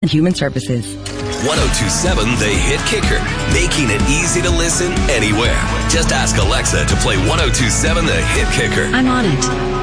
Human Services. 1027 The Hit Kicker, making it easy to listen anywhere. Just ask Alexa to play 1027 The Hit Kicker. I'm on it.